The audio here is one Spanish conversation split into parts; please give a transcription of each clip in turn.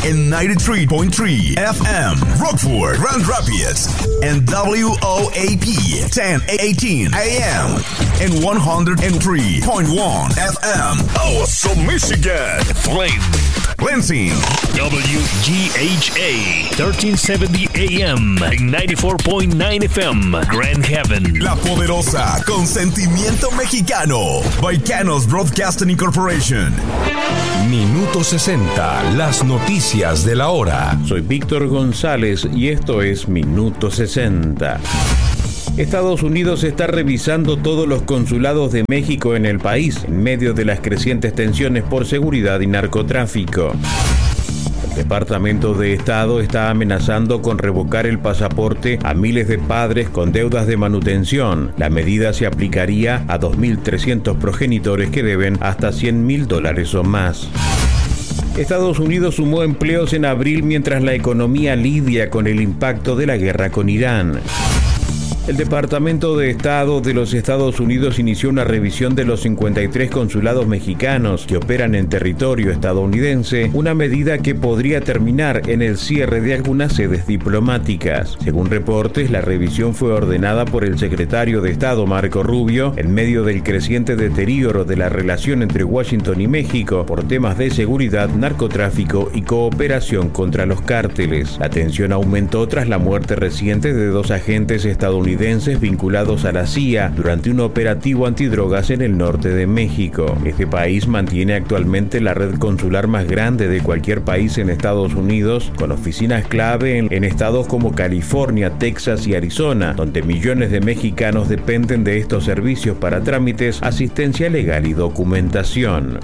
en 93.3 FM, Rockford, Grand Rapids, and WOAP 1018 AM, and 103.1 FM, also Michigan, Flint, Lansing, WGHA 1370 AM, and 94.9 FM, Grand Haven, La Poderosa, con sentimiento mexicano, Baicanos Broadcasting Incorporation. Minuto 60, las noticias de la hora. Soy Víctor González y esto es Minuto 60. Estados Unidos está revisando todos los consulados de México en el país, en medio de las crecientes tensiones por seguridad y narcotráfico. El Departamento de Estado está amenazando con revocar el pasaporte a miles de padres con deudas de manutención. La medida se aplicaría a 2.300 progenitores que deben hasta $100,000 o más. Estados Unidos sumó empleos en abril mientras la economía lidia con el impacto de la guerra con Irán. El Departamento de Estado de los Estados Unidos inició una revisión de los 53 consulados mexicanos que operan en territorio estadounidense, una medida que podría terminar en el cierre de algunas sedes diplomáticas. Según reportes, la revisión fue ordenada por el secretario de Estado Marco Rubio en medio del creciente deterioro de la relación entre Washington y México por temas de seguridad, narcotráfico y cooperación contra los cárteles. La tensión aumentó tras la muerte reciente de dos agentes estadounidenses vinculados a la CIA durante un operativo antidrogas en el norte de México. Este país mantiene actualmente la red consular más grande de cualquier país en Estados Unidos, con oficinas clave en estados como California, Texas y Arizona, donde millones de mexicanos dependen de estos servicios para trámites, asistencia legal y documentación.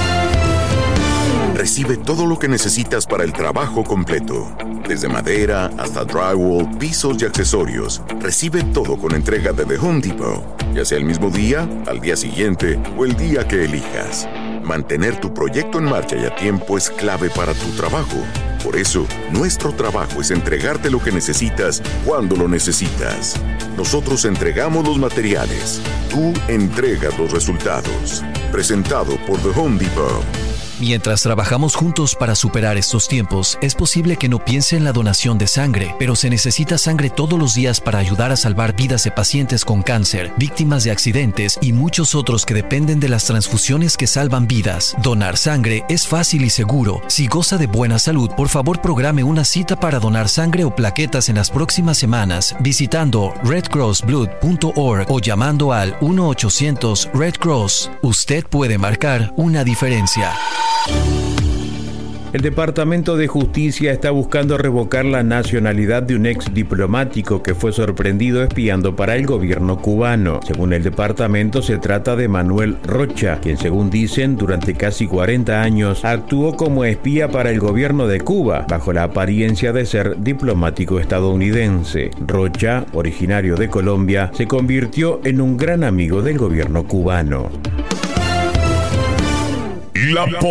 Recibe todo lo que necesitas para el trabajo completo. Desde madera hasta drywall, pisos y accesorios. Recibe todo con entrega de The Home Depot. Ya sea el mismo día, al día siguiente o el día que elijas. Mantener tu proyecto en marcha y a tiempo es clave para tu trabajo. Por eso, nuestro trabajo es entregarte lo que necesitas cuando lo necesitas. Nosotros entregamos los materiales. Tú entregas los resultados. Presentado por The Home Depot. Mientras trabajamos juntos para superar estos tiempos, es posible que no piense en la donación de sangre, pero se necesita sangre todos los días para ayudar a salvar vidas de pacientes con cáncer, víctimas de accidentes y muchos otros que dependen de las transfusiones que salvan vidas. Donar sangre es fácil y seguro. Si goza de buena salud, por favor programe una cita para donar sangre o plaquetas en las próximas semanas visitando redcrossblood.org o llamando al 1-800-RED-CROSS. Usted puede marcar una diferencia. El Departamento de Justicia está buscando revocar la nacionalidad de un ex diplomático que fue sorprendido espiando para el gobierno cubano. Según el departamento, se trata de Manuel Rocha, quien, según dicen, durante casi 40 años actuó como espía para el gobierno de Cuba, bajo la apariencia de ser diplomático estadounidense. Rocha, originario de Colombia, se convirtió en un gran amigo del gobierno cubano. La